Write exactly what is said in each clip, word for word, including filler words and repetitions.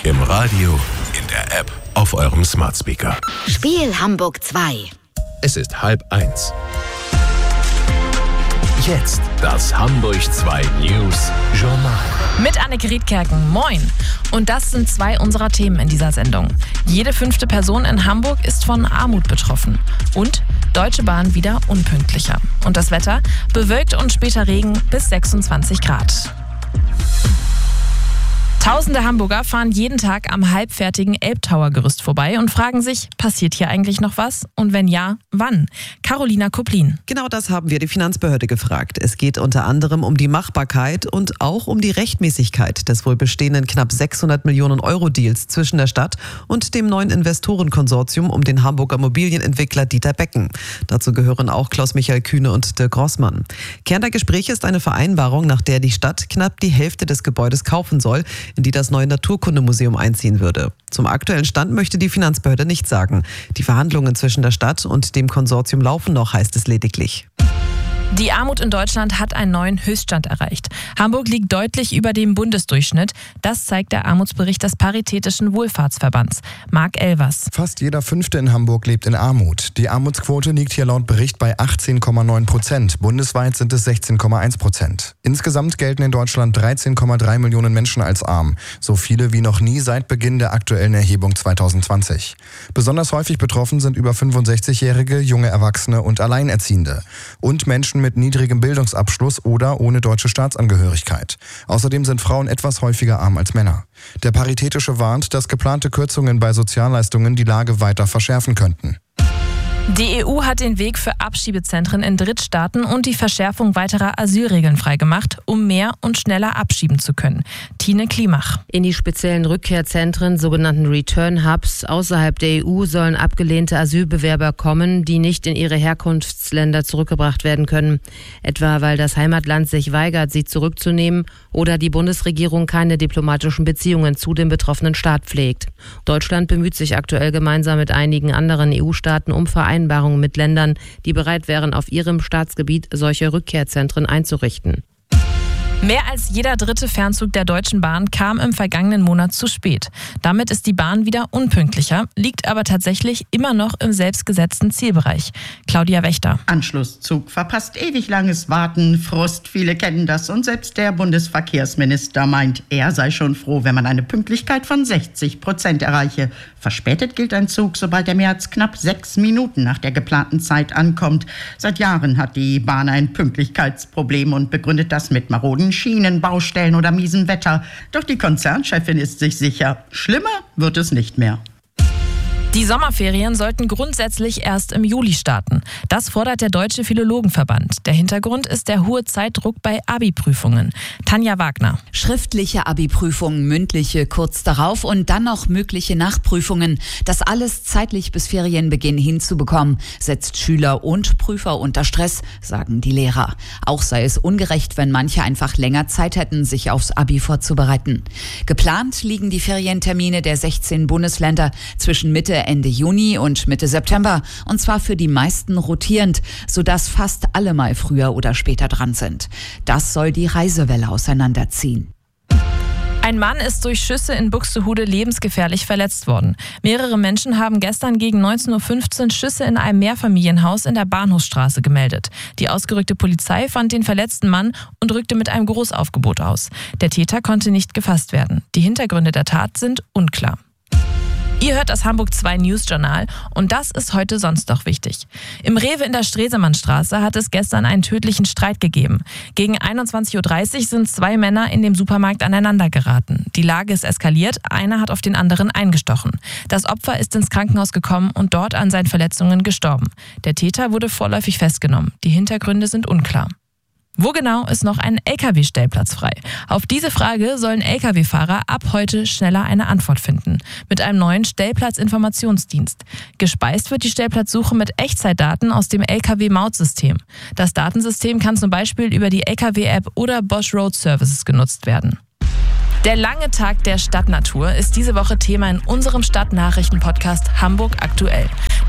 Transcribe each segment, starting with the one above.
Im Radio, in der App, auf eurem Smart Speaker. Spiel Hamburg zwei. Es ist halb eins. Jetzt das Hamburg zwei News Journal. Mit Anneke Riedkerken. Moin. Und das sind zwei unserer Themen in dieser Sendung. Jede fünfte Person in Hamburg ist von Armut betroffen. Und Deutsche Bahn wieder unpünktlicher. Und das Wetter? Bewölkt und später Regen bis sechsundzwanzig Grad. Tausende Hamburger fahren jeden Tag am halbfertigen Elbtower-Gerüst vorbei und fragen sich, passiert hier eigentlich noch was? Und wenn ja, wann? Carolina Koplin. Genau das haben wir die Finanzbehörde gefragt. Es geht unter anderem um die Machbarkeit und auch um die Rechtmäßigkeit des wohl bestehenden knapp sechshundert Millionen Euro Deals zwischen der Stadt und dem neuen Investorenkonsortium um den Hamburger Immobilienentwickler Dieter Becken. Dazu gehören auch Klaus-Michael Kühne und Dirk Rossmann. Kern der Gespräche ist eine Vereinbarung, nach der die Stadt knapp die Hälfte des Gebäudes kaufen soll, in die das neue Naturkundemuseum einziehen würde. Zum aktuellen Stand möchte die Finanzbehörde nichts sagen. Die Verhandlungen zwischen der Stadt und dem Konsortium laufen noch, heißt es lediglich. Die Armut in Deutschland hat einen neuen Höchststand erreicht. Hamburg liegt deutlich über dem Bundesdurchschnitt. Das zeigt der Armutsbericht des Paritätischen Wohlfahrtsverbands. Marc Elvers. Fast jeder Fünfte in Hamburg lebt in Armut. Die Armutsquote liegt hier laut Bericht bei achtzehn Komma neun Prozent. Bundesweit sind es sechzehn Komma eins Prozent. Insgesamt gelten in Deutschland dreizehn Komma drei Millionen Menschen als arm. So viele wie noch nie seit Beginn der aktuellen Erhebung zwanzig zwanzig. Besonders häufig betroffen sind über fünfundsechzigjährige, junge Erwachsene und Alleinerziehende. Und Menschen mit niedrigem Bildungsabschluss oder ohne deutsche Staatsangehörigkeit. Außerdem sind Frauen etwas häufiger arm als Männer. Der Paritätische warnt, dass geplante Kürzungen bei Sozialleistungen die Lage weiter verschärfen könnten. Die E U hat den Weg für Abschiebezentren in Drittstaaten und die Verschärfung weiterer Asylregeln freigemacht, um mehr und schneller abschieben zu können. Tine Klimach. In die speziellen Rückkehrzentren, sogenannten Return Hubs, außerhalb der E U sollen abgelehnte Asylbewerber kommen, die nicht in ihre Herkunftsländer zurückgebracht werden können. Etwa weil das Heimatland sich weigert, sie zurückzunehmen oder die Bundesregierung keine diplomatischen Beziehungen zu dem betroffenen Staat pflegt. Deutschland bemüht sich aktuell gemeinsam mit einigen anderen E U-Staaten um Vereinbarungen mit Ländern, die bereit wären, auf ihrem Staatsgebiet solche Rückkehrzentren einzurichten. Mehr als jeder dritte Fernzug der Deutschen Bahn kam im vergangenen Monat zu spät. Damit ist die Bahn wieder unpünktlicher, liegt aber tatsächlich immer noch im selbstgesetzten Zielbereich. Claudia Wächter. Anschlusszug verpasst ewig langes Warten, Frust, viele kennen das und selbst der Bundesverkehrsminister meint, er sei schon froh, wenn man eine Pünktlichkeit von sechzig Prozent erreiche. Verspätet gilt ein Zug, sobald er mehr als knapp sechs Minuten nach der geplanten Zeit ankommt. Seit Jahren hat die Bahn ein Pünktlichkeitsproblem und begründet das mit maroden Schienen, Baustellen oder miesem Wetter. Doch die Konzernchefin ist sich sicher, schlimmer wird es nicht mehr. Die Sommerferien sollten grundsätzlich erst im Juli starten. Das fordert der Deutsche Philologenverband. Der Hintergrund ist der hohe Zeitdruck bei Abi-Prüfungen. Tanja Wagner. Schriftliche Abi-Prüfungen, mündliche kurz darauf und dann noch mögliche Nachprüfungen. Das alles zeitlich bis Ferienbeginn hinzubekommen, setzt Schüler und Prüfer unter Stress, sagen die Lehrer. Auch sei es ungerecht, wenn manche einfach länger Zeit hätten, sich aufs Abi vorzubereiten. Geplant liegen die Ferientermine der sechzehn Bundesländer zwischen Mitte Ende Juni und Mitte September, und zwar für die meisten rotierend, sodass fast alle mal früher oder später dran sind. Das soll die Reisewelle auseinanderziehen. Ein Mann ist durch Schüsse in Buxtehude lebensgefährlich verletzt worden. Mehrere Menschen haben gestern gegen neunzehn Uhr fünfzehn Schüsse in einem Mehrfamilienhaus in der Bahnhofsstraße gemeldet. Die ausgerückte Polizei fand den verletzten Mann und rückte mit einem Großaufgebot aus. Der Täter konnte nicht gefasst werden. Die Hintergründe der Tat sind unklar. Ihr hört das Hamburg zwei News Journal und das ist heute sonst noch wichtig. Im Rewe in der Stresemannstraße hat es gestern einen tödlichen Streit gegeben. Gegen einundzwanzig Uhr dreißig sind zwei Männer in dem Supermarkt aneinander geraten. Die Lage ist eskaliert, einer hat auf den anderen eingestochen. Das Opfer ist ins Krankenhaus gekommen und dort an seinen Verletzungen gestorben. Der Täter wurde vorläufig festgenommen. Die Hintergründe sind unklar. Wo genau ist noch ein L K W-Stellplatz frei? Auf diese Frage sollen L K W-Fahrer ab heute schneller eine Antwort finden. Mit einem neuen Stellplatzinformationsdienst. Gespeist wird die Stellplatzsuche mit Echtzeitdaten aus dem L K W-Mautsystem. Das Datensystem kann zum Beispiel über die L K W-App oder Bosch Road Services genutzt werden. Der lange Tag der Stadtnatur ist diese Woche Thema in unserem Stadtnachrichten-Podcast Hamburg aktuell.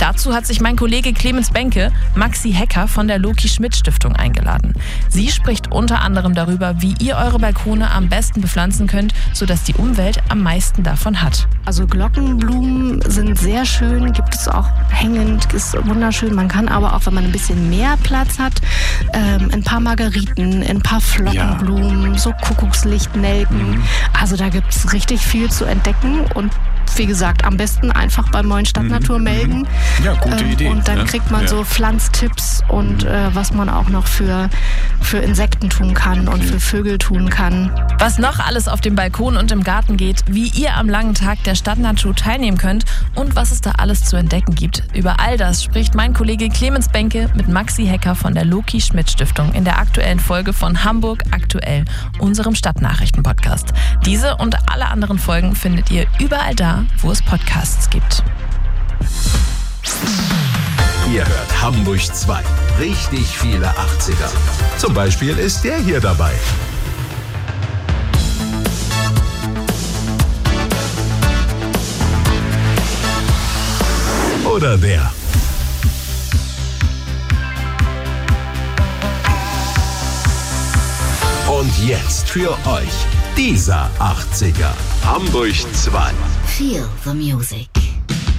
Dazu hat sich mein Kollege Clemens Benke Maxi Hecker von der Loki-Schmidt-Stiftung eingeladen. Sie spricht unter anderem darüber, wie ihr eure Balkone am besten bepflanzen könnt, sodass die Umwelt am meisten davon hat. Also Glockenblumen sind sehr schön, gibt es auch hängend, ist wunderschön. Man kann aber auch, wenn man ein bisschen mehr Platz hat, ähm, ein paar Margeriten, ein paar Flockenblumen, ja. so Kuckuckslichtnelken. Mhm. Also da gibt es richtig viel zu entdecken und wie gesagt, am besten einfach bei Moin Stadtnatur mhm. melden. Ja, gute ähm, Idee. Und dann ne? kriegt man ja. so Pflanztipps und äh, was man auch noch für, für Insekten tun kann und für Vögel tun kann. Was noch alles auf dem Balkon und im Garten geht, wie ihr am langen Tag der Stadtnatur teilnehmen könnt und was es da alles zu entdecken gibt. Über all das spricht mein Kollege Clemens Benke mit Maxi Hecker von der Loki-Schmidt-Stiftung in der aktuellen Folge von Hamburg aktuell, unserem Stadtnachrichten-Podcast. Diese und alle anderen Folgen findet ihr überall da, wo es Podcasts gibt. Ihr hört Hamburg zwei. Richtig viele achtziger. Zum Beispiel ist der hier dabei. Oder der. Und jetzt für euch dieser achtziger. Hamburg zwei. Feel the music.